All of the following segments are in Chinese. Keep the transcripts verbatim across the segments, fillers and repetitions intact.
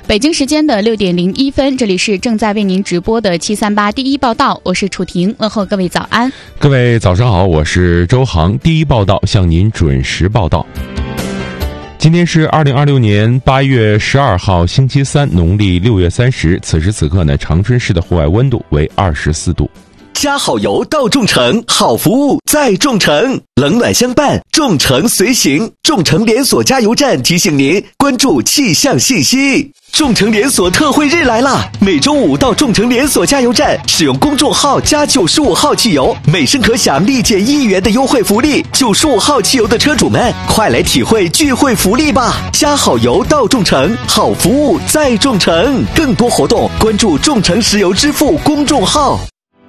北京时间的六点零一分，这里是正在为您直播的七三八第一报道，我是楚婷，问候各位早安。 各位早上好，我是周航，第一报道向您准时报道。今天是二零二六年八月十二号星期三，农历六月三十。此时此刻呢，长春市的户外温度为二十四度。 加好油到众诚，好服务在众诚，冷暖相伴，众诚随行。众诚连锁加油站提醒您关注气象信息。众诚连锁特惠日来啦！每周五到众诚连锁加油站，使用公众号加九十五号汽油，每升可享立减一元的优惠福利。九十五号汽油的车主们，快来体会聚会福利吧！加好油到众诚，好服务在众诚。更多活动关注众诚石油支付公众号。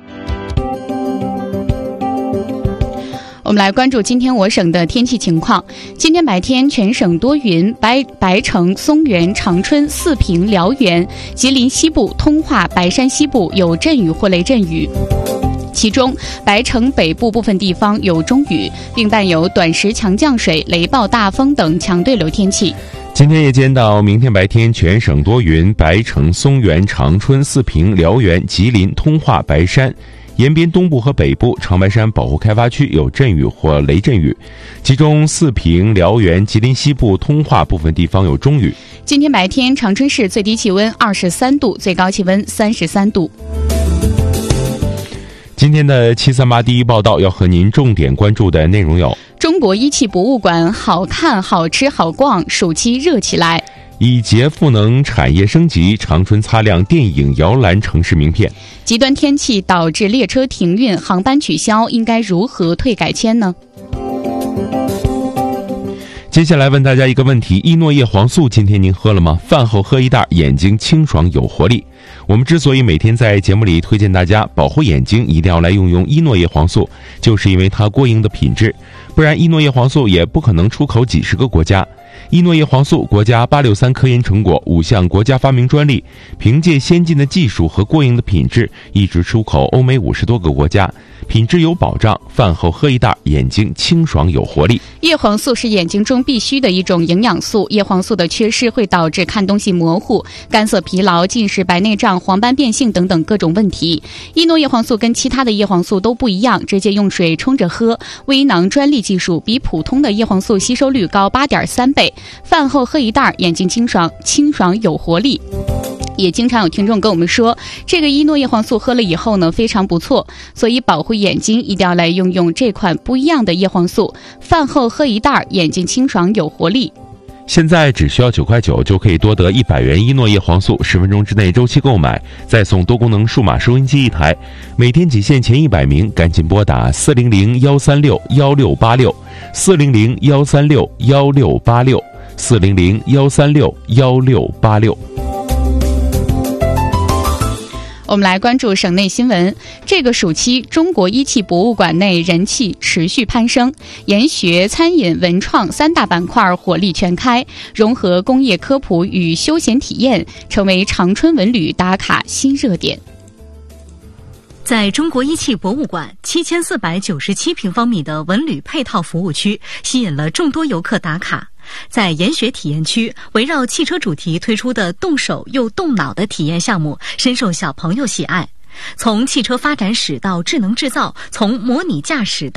我们来关注今天我省的天气情况。今天白天全省多云，白白城、松原、长春、四平、辽源、吉林西部、通化、白山西部有阵雨或雷阵雨。其中白城北部部分地方有中雨，并伴有短时强降水、雷暴大风等强对流天气。 今天夜间到明天白天全省多云，白城、松原、长春、四平、辽源、吉林、通化、白山沿边东部和北部、长白山保护开发区有阵雨或雷阵雨，其中四平、辽源、吉林西部、通化部分地方有中雨。 今天白天长春市最低气温二十三度，最高气温三十三度。 今天的七三八第一报道要和您重点关注的内容有： 中国一汽博物馆好看、好吃、好逛，暑期热起来。 以节赋能产业升级，长春擦亮电影摇篮城市名片。 极端天气导致列车停运，航班取消，应该如何退改签呢？ 接下来问大家一个问题：依诺叶黄素今天您喝了吗？饭后喝一袋，眼睛清爽有活力。我们之所以每天在节目里推荐大家保护眼睛一定要来用用依诺叶黄素，就是因为它过硬的品质，不然依诺叶黄素也不可能出口几十个国家。依诺叶黄素国家八六三科研成果，五项国家发明专利，凭借先进的技术和过硬的品质，一直出口欧美五十多个国家，品质有保障。饭后喝一袋，眼睛清爽有活力。 叶黄素是眼睛中必须的一种营养素，叶黄素的缺失会导致看东西模糊、干涩疲劳、近视、白内障、黄斑变性等等各种问题。依诺叶黄素跟其他的叶黄素都不一样，直接用水冲着喝，微囊专利技术，比普通的叶黄素吸收率高 八点三倍。饭后喝一袋，眼睛清爽清爽有活力。也经常有听众跟我们说，这个依诺叶黄素喝了以后呢，非常不错，所以保护眼睛一定要来用用这款不一样的叶黄素。饭后喝一袋，眼睛清爽有活力。 现在只需要九块九就可以多得一百元依诺叶黄素，十分钟之内周期购买，再送多功能数码收音机一台。每天仅限前一百名，赶紧拨打四零零幺三六幺六八六，四零零幺三六幺六八六，四零零幺三六幺六八六。 我们来关注省内新闻。这个暑期，中国一汽博物馆内人气持续攀升，研学、餐饮、文创三大板块火力全开，融合工业科普与休闲体验，成为长春文旅打卡新热点。 在中国一汽博物馆，七千四百九十七平方米的文旅配套服务区吸引了众多游客打卡。在研学体验区，围绕汽车主题推出的动手又动脑的体验项目深受小朋友喜爱。从汽车发展史到智能制造，从模拟驾驶到